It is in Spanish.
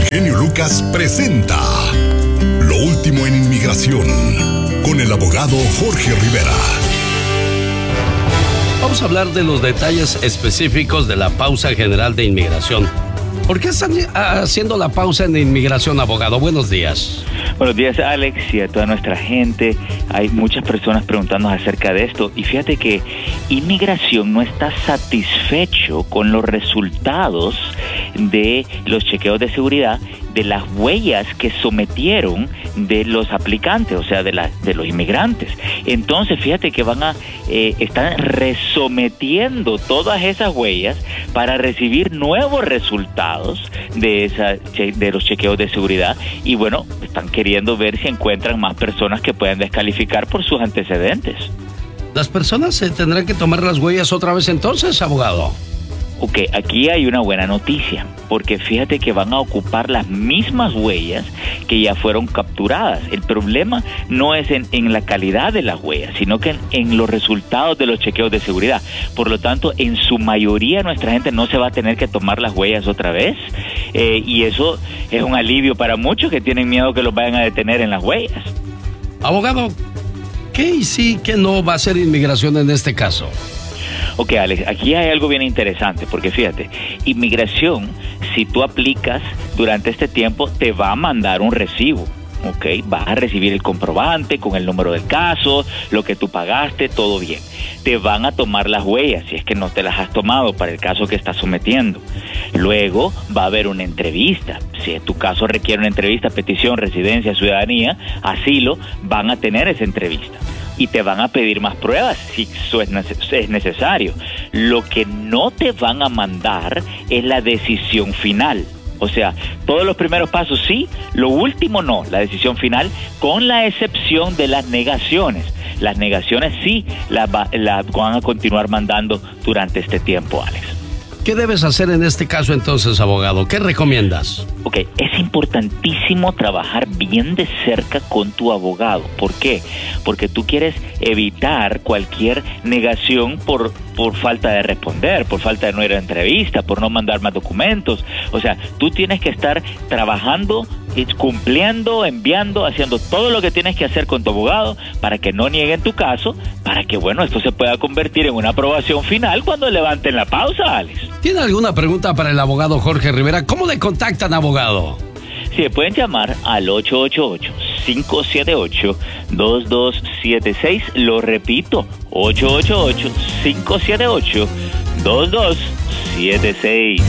Genio Lucas presenta Lo último en inmigración con el abogado Jorge Rivera. Vamos a hablar de los detalles específicos de la pausa general de inmigración. ¿Por qué están haciendo la pausa en inmigración, abogado? Buenos días. Buenos días, Alex, y a toda nuestra gente. Hay muchas personas preguntándonos acerca de esto. Y fíjate que inmigración no está satisfecho con los resultados de los chequeos de seguridad, de las huellas que sometieron de los aplicantes, o sea, de los inmigrantes. Entonces, fíjate que están resometiendo todas esas huellas para recibir nuevos resultados de los chequeos de seguridad. Y bueno, están queriendo ver si encuentran más personas que puedan descalificar por sus antecedentes. ¿Las personas tendrán que tomar las huellas otra vez entonces, abogado? Ok, aquí hay una buena noticia, porque fíjate que van a ocupar las mismas huellas que ya fueron capturadas. El problema no es en la calidad de las huellas, sino que en los resultados de los chequeos de seguridad. Por lo tanto, en su mayoría nuestra gente no se va a tener que tomar las huellas otra vez, y eso es un alivio para muchos que tienen miedo que los vayan a detener en las huellas. Abogado, ¿qué y sí, qué no va a ser inmigración en este caso? Ok, Alex, aquí hay algo bien interesante, porque fíjate, inmigración, si tú aplicas durante este tiempo, te va a mandar un recibo. Ok, vas a recibir el comprobante con el número del caso, lo que tú pagaste, todo bien. Te van a tomar las huellas, si es que no te las has tomado para el caso que estás sometiendo. Luego va a haber una entrevista. Si tu caso requiere una entrevista, petición, residencia, ciudadanía, asilo, van a tener esa entrevista. Y te van a pedir más pruebas si eso es necesario. Lo que no te van a mandar es la decisión final. O sea, todos los primeros pasos sí, lo último no, la decisión final, con la excepción de las negaciones. Las negaciones sí las van a continuar mandando durante este tiempo, Alex. ¿Qué debes hacer en este caso entonces, abogado? ¿Qué recomiendas? Ok, es importantísimo trabajar bien de cerca con tu abogado. ¿Por qué? Porque tú quieres evitar cualquier negación por falta de responder, por falta de no ir a entrevista, por no mandar más documentos. O sea, tú tienes que estar trabajando, cumpliendo, enviando, haciendo todo lo que tienes que hacer con tu abogado para que no nieguen tu caso, para que, bueno, esto se pueda convertir en una aprobación final cuando levanten la pausa, Alex. ¿Tiene alguna pregunta para el abogado Jorge Rivera? ¿Cómo le contactan, abogado? Sí, pueden llamar al 888-578-2276. Lo repito, 888-578-2276.